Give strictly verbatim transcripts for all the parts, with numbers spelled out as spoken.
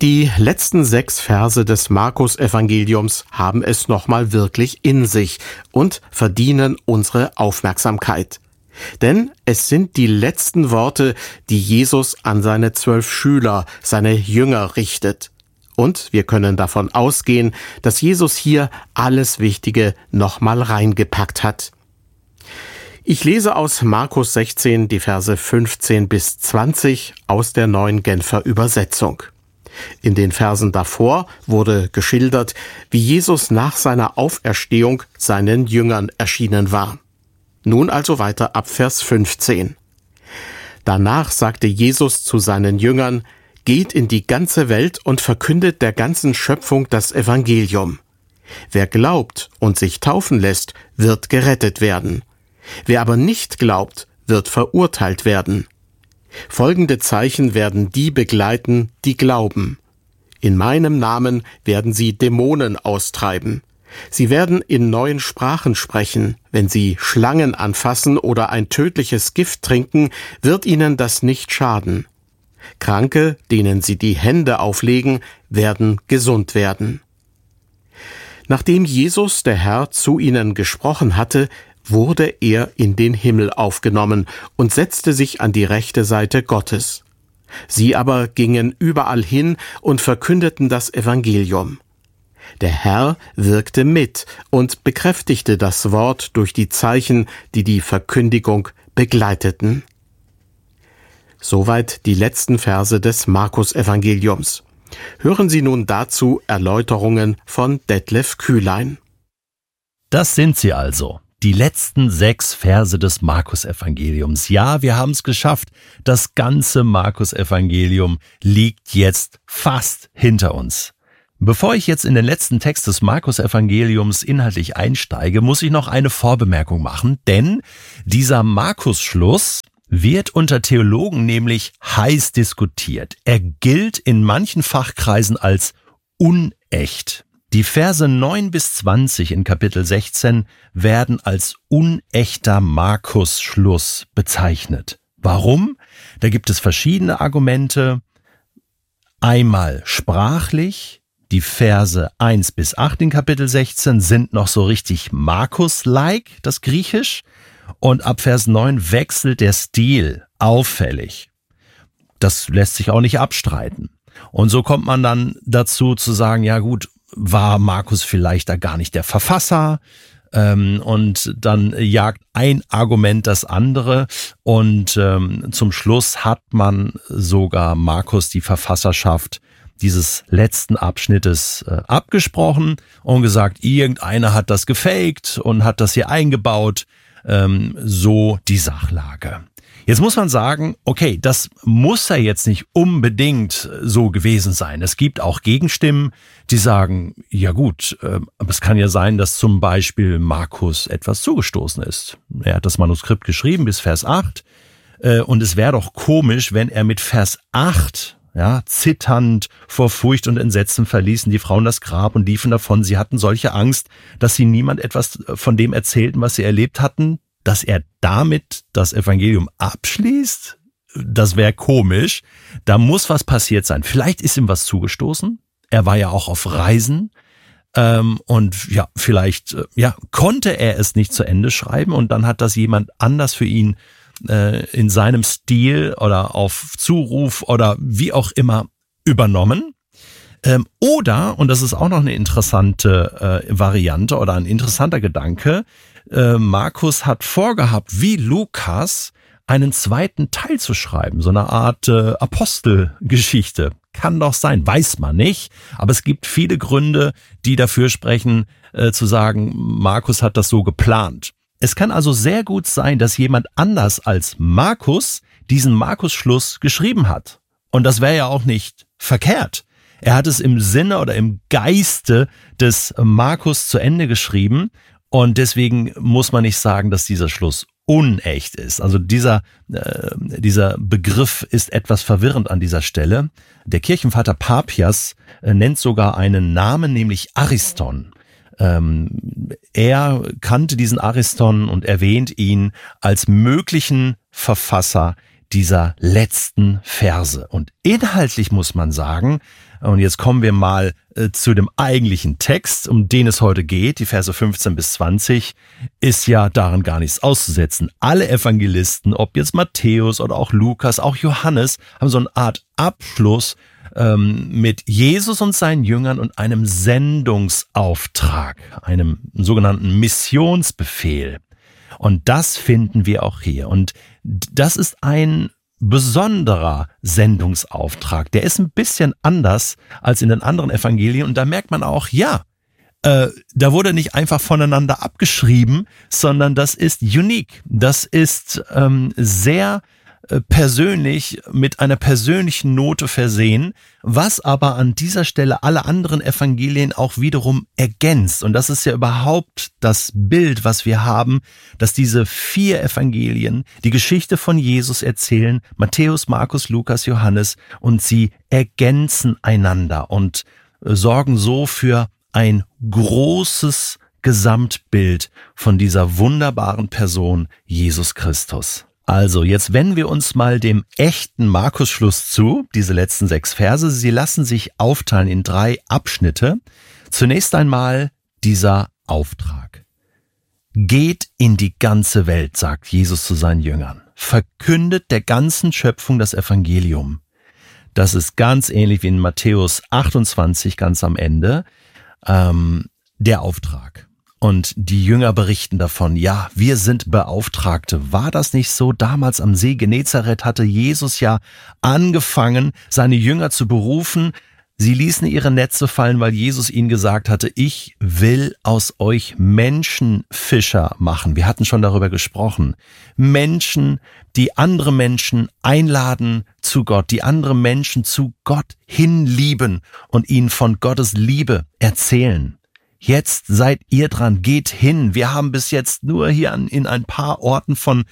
Die letzten sechs Verse des Markus-Evangeliums haben es nochmal wirklich in sich und verdienen unsere Aufmerksamkeit. Denn es sind die letzten Worte, die Jesus an seine zwölf Schüler, seine Jünger richtet. Und wir können davon ausgehen, dass Jesus hier alles Wichtige nochmal reingepackt hat. Ich lese aus Markus sechzehn die Verse fünfzehn bis zwanzig aus der Neuen Genfer Übersetzung. In den Versen davor wurde geschildert, wie Jesus nach seiner Auferstehung seinen Jüngern erschienen war. Nun also weiter ab Vers fünfzehn. Danach sagte Jesus zu seinen Jüngern: Geht in die ganze Welt und verkündet der ganzen Schöpfung das Evangelium. Wer glaubt und sich taufen lässt, wird gerettet werden. Wer aber nicht glaubt, wird verurteilt werden. Folgende Zeichen werden die begleiten, die glauben. In meinem Namen werden sie Dämonen austreiben. Sie werden in neuen Sprachen sprechen. Wenn sie Schlangen anfassen oder ein tödliches Gift trinken, wird ihnen das nicht schaden. Kranke, denen sie die Hände auflegen, werden gesund werden. Nachdem Jesus, der Herr, zu ihnen gesprochen hatte, wurde er in den Himmel aufgenommen und setzte sich an die rechte Seite Gottes. Sie aber gingen überall hin und verkündeten das Evangelium. Der Herr wirkte mit und bekräftigte das Wort durch die Zeichen, die die Verkündigung begleiteten. Soweit die letzten Verse des Markus-Evangeliums. Hören Sie nun dazu Erläuterungen von Detlef Kühlein. Das sind sie also. Die letzten sechs Verse des Markus-Evangeliums. Ja, wir haben es geschafft. Das ganze Markus-Evangelium liegt jetzt fast hinter uns. Bevor ich jetzt in den letzten Text des Markus-Evangeliums inhaltlich einsteige, muss ich noch eine Vorbemerkung machen, denn dieser Markus-Schluss wird unter Theologen nämlich heiß diskutiert. Er gilt in manchen Fachkreisen als unecht. Die Verse neun bis zwanzig in Kapitel sechzehn werden als unechter Markus-Schluss bezeichnet. Warum? Da gibt es verschiedene Argumente. Einmal sprachlich. Die Verse eins bis acht in Kapitel sechzehn sind noch so richtig Markus-like, das Griechisch. Und ab Vers neun wechselt der Stil auffällig. Das lässt sich auch nicht abstreiten. Und so kommt man dann dazu zu sagen, ja gut, war Markus vielleicht da gar nicht der Verfasser? Ähm, und dann jagt ein Argument das andere. Und ähm, zum Schluss hat man sogar Markus die Verfasserschaft dieses letzten Abschnittes äh, abgesprochen und gesagt, irgendeiner hat das gefaked und hat das hier eingebaut. Ähm, so die Sachlage. Jetzt muss man sagen, okay, das muss ja jetzt nicht unbedingt so gewesen sein. Es gibt auch Gegenstimmen, die sagen, ja gut, äh, aber es kann ja sein, dass zum Beispiel Markus etwas zugestoßen ist. Er hat das Manuskript geschrieben bis Vers acht äh, und es wäre doch komisch, wenn er mit Vers acht, ja, zitternd vor Furcht und Entsetzen verließen die Frauen das Grab und liefen davon. Sie hatten solche Angst, dass sie niemand etwas von dem erzählten, was sie erlebt hatten, dass er damit das Evangelium abschließt. Das wäre komisch. Da muss was passiert sein. Vielleicht ist ihm was zugestoßen. Er war ja auch auf Reisen. Ähm, und ja, vielleicht ja konnte er es nicht zu Ende schreiben und dann hat das jemand anders für ihn äh, in seinem Stil oder auf Zuruf oder wie auch immer übernommen. Ähm, oder, und das ist auch noch eine interessante äh, Variante oder ein interessanter Gedanke, äh, Markus hat vorgehabt, wie Lukas einen zweiten Teil zu schreiben, so eine Art äh, Apostelgeschichte. Kann doch sein, weiß man nicht, aber es gibt viele Gründe, die dafür sprechen, äh, zu sagen, Markus hat das so geplant. Es kann also sehr gut sein, dass jemand anders als Markus diesen Markus-Schluss geschrieben hat. Und das wäre ja auch nicht verkehrt. Er hat es im Sinne oder im Geiste des Markus zu Ende geschrieben und deswegen muss man nicht sagen, dass dieser Schluss unecht ist. Also dieser, äh, dieser Begriff ist etwas verwirrend an dieser Stelle. Der Kirchenvater Papias äh, nennt sogar einen Namen, nämlich Ariston. Ähm, er kannte diesen Ariston und erwähnt ihn als möglichen Verfasser dieser letzten Verse. Und inhaltlich muss man sagen, Und jetzt kommen wir mal äh, zu dem eigentlichen Text, um den es heute geht. Die Verse fünfzehn bis zwanzig ist ja daran gar nichts auszusetzen. Alle Evangelisten, ob jetzt Matthäus oder auch Lukas, auch Johannes, haben so eine Art Abschluss ähm, mit Jesus und seinen Jüngern und einem Sendungsauftrag, einem sogenannten Missionsbefehl. Und das finden wir auch hier. Und das ist ein besonderer Sendungsauftrag. Der ist ein bisschen anders als in den anderen Evangelien. Und da merkt man auch, ja, äh, da wurde nicht einfach voneinander abgeschrieben, sondern das ist unique. Das ist ähm, sehr äh, persönlich, mit einer persönlichen Note versehen, was aber an dieser Stelle alle anderen Evangelien auch wiederum ergänzt. Und das ist ja überhaupt das Bild, was wir haben, dass diese vier Evangelien die Geschichte von Jesus erzählen, Matthäus, Markus, Lukas, Johannes, und sie ergänzen einander und äh, sorgen so für ein großes Gesamtbild von dieser wunderbaren Person Jesus Christus. Also, jetzt wenden wir uns mal dem echten Markus-Schluss zu, diese letzten sechs Verse. Sie lassen sich aufteilen in drei Abschnitte. Zunächst einmal dieser Auftrag. Geht in die ganze Welt, sagt Jesus zu seinen Jüngern. Verkündet der ganzen Schöpfung das Evangelium. Das ist ganz ähnlich wie in Matthäus achtundzwanzig, ganz am Ende, ähm, der Auftrag. Und die Jünger berichten davon, ja, wir sind Beauftragte. War das nicht so? Damals am See Genezareth hatte Jesus ja angefangen, seine Jünger zu berufen. Sie ließen ihre Netze fallen, weil Jesus ihnen gesagt hatte, ich will aus euch Menschenfischer machen. Wir hatten schon darüber gesprochen. Menschen, die andere Menschen einladen zu Gott, die andere Menschen zu Gott hinlieben und ihnen von Gottes Liebe erzählen. Jetzt seid ihr dran, geht hin. Wir haben bis jetzt nur hier an, in ein paar Orten von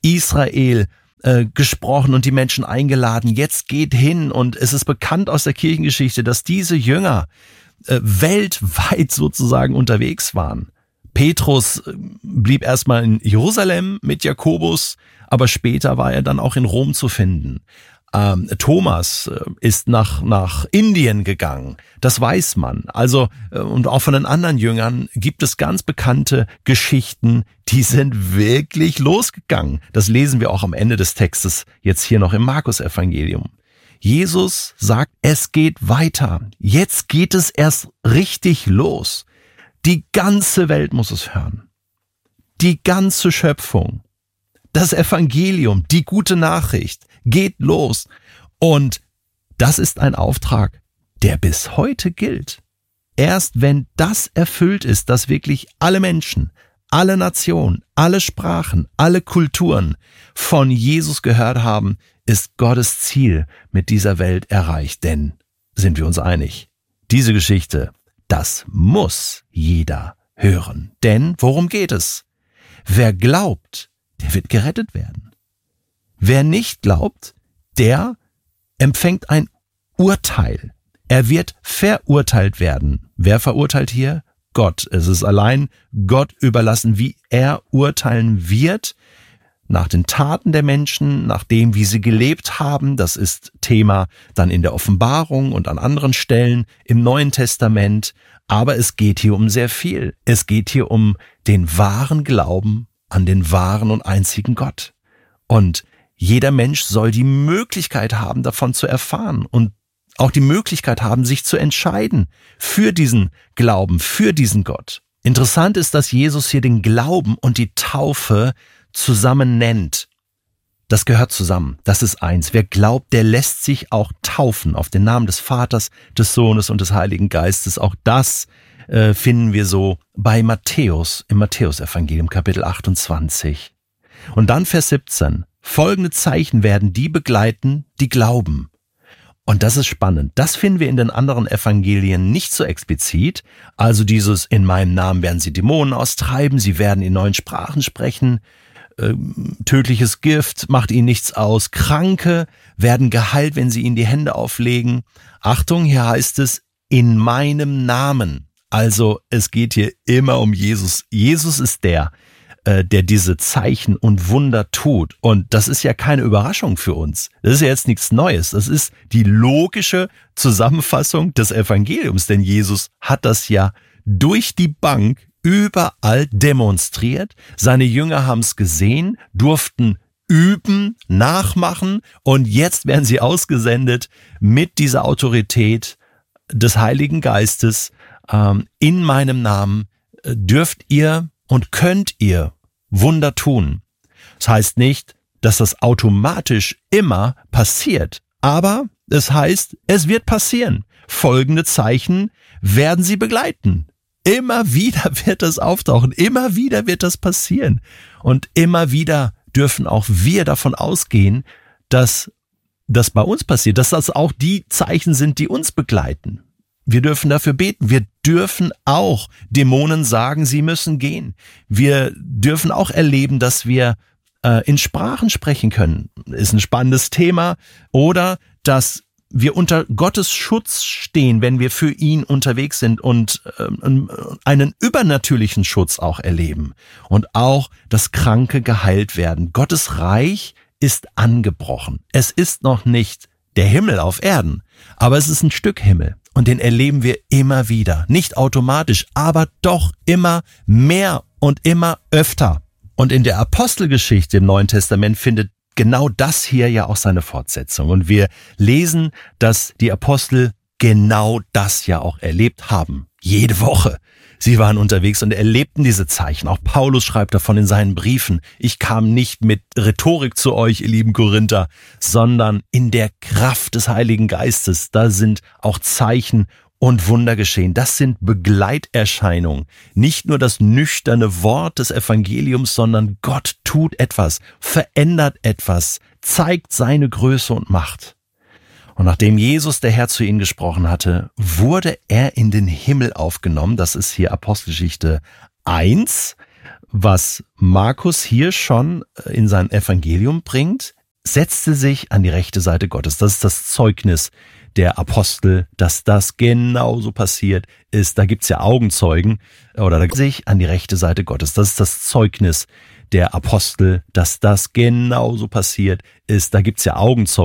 Israel äh, gesprochen und die Menschen eingeladen. Jetzt geht hin, und es ist bekannt aus der Kirchengeschichte, dass diese Jünger äh, weltweit sozusagen unterwegs waren. Petrus äh, blieb erstmal in Jerusalem mit Jakobus, aber später war er dann auch in Rom zu finden. Ähm, Thomas äh, ist nach nach Indien gegangen, das weiß man. Also äh, und auch von den anderen Jüngern gibt es ganz bekannte Geschichten, die sind wirklich losgegangen. Das lesen wir auch am Ende des Textes jetzt hier noch im Markus-Evangelium. Jesus sagt, es geht weiter. Jetzt geht es erst richtig los. Die ganze Welt muss es hören. Die ganze Schöpfung. Das Evangelium, die gute Nachricht, geht los. Und das ist ein Auftrag, der bis heute gilt. Erst wenn das erfüllt ist, dass wirklich alle Menschen, alle Nationen, alle Sprachen, alle Kulturen von Jesus gehört haben, ist Gottes Ziel mit dieser Welt erreicht. Denn, sind wir uns einig, diese Geschichte, das muss jeder hören. Denn worum geht es? Wer glaubt, der wird gerettet werden. Wer nicht glaubt, der empfängt ein Urteil. Er wird verurteilt werden. Wer verurteilt hier? Gott. Es ist allein Gott überlassen, wie er urteilen wird, nach den Taten der Menschen, nach dem, wie sie gelebt haben. Das ist Thema dann in der Offenbarung und an anderen Stellen im Neuen Testament. Aber es geht hier um sehr viel. Es geht hier um den wahren Glauben an den wahren und einzigen Gott. Und jeder Mensch soll die Möglichkeit haben, davon zu erfahren und auch die Möglichkeit haben, sich zu entscheiden für diesen Glauben, für diesen Gott. Interessant ist, dass Jesus hier den Glauben und die Taufe zusammen nennt. Das gehört zusammen. Das ist eins. Wer glaubt, der lässt sich auch taufen auf den Namen des Vaters, des Sohnes und des Heiligen Geistes. Auch das äh, finden wir so bei Matthäus, im Matthäusevangelium Kapitel achtundzwanzig. Und dann Vers siebzehn. Folgende Zeichen werden die begleiten, die glauben. Und das ist spannend. Das finden wir in den anderen Evangelien nicht so explizit. Also dieses, in meinem Namen werden sie Dämonen austreiben, sie werden in neuen Sprachen sprechen, äh, tödliches Gift macht ihnen nichts aus, Kranke werden geheilt, wenn sie ihnen die Hände auflegen. Achtung, hier heißt es, in meinem Namen. Also es geht hier immer um Jesus. Jesus ist der, äh, der diese Zeichen und Wunder tut. Und das ist ja keine Überraschung für uns. Das ist ja jetzt nichts Neues. Das ist die logische Zusammenfassung des Evangeliums, denn Jesus hat das ja durch die Bank überall demonstriert. Seine Jünger haben es gesehen, durften üben, nachmachen und jetzt werden sie ausgesendet mit dieser Autorität des Heiligen Geistes. Ähm, in meinem Namen äh, dürft ihr und könnt ihr Wunder tun. Das heißt nicht, dass das automatisch immer passiert, aber es heißt, es wird passieren. Folgende Zeichen werden sie begleiten. Immer wieder wird das auftauchen, immer wieder wird das passieren und immer wieder dürfen auch wir davon ausgehen, dass das bei uns passiert, dass das auch die Zeichen sind, die uns begleiten. Wir dürfen dafür beten. Wir dürfen auch Dämonen sagen, sie müssen gehen. Wir dürfen auch erleben, dass wir äh, in Sprachen sprechen können. Ist ein spannendes Thema. Oder dass wir unter Gottes Schutz stehen, wenn wir für ihn unterwegs sind und äh, einen übernatürlichen Schutz auch erleben. Und auch, dass Kranke geheilt werden. Gottes Reich ist angebrochen. Es ist noch nicht der Himmel auf Erden, aber es ist ein Stück Himmel. Und den erleben wir immer wieder. Nicht automatisch, aber doch immer mehr und immer öfter. Und in der Apostelgeschichte im Neuen Testament findet genau das hier ja auch seine Fortsetzung. Und wir lesen, dass die Apostel genau das ja auch erlebt haben. Jede Woche. Sie waren unterwegs und erlebten diese Zeichen. Auch Paulus schreibt davon in seinen Briefen. Ich kam nicht mit Rhetorik zu euch, ihr lieben Korinther, sondern in der Kraft des Heiligen Geistes. Da sind auch Zeichen und Wunder geschehen. Das sind Begleiterscheinungen. Nicht nur das nüchterne Wort des Evangeliums, sondern Gott tut etwas, verändert etwas, zeigt seine Größe und Macht. Und nachdem Jesus, der Herr, zu ihnen gesprochen hatte, wurde er in den Himmel aufgenommen. Das ist hier Apostelgeschichte eins, was Markus hier schon in sein Evangelium bringt, setzte sich an die rechte Seite Gottes. Das ist das Zeugnis der Apostel, dass das genauso passiert ist. Da gibt's ja Augenzeugen, oder da sich an die rechte Seite Gottes. Das ist das Zeugnis der Apostel, dass das genauso passiert ist. Da gibt's ja Augenzeugen.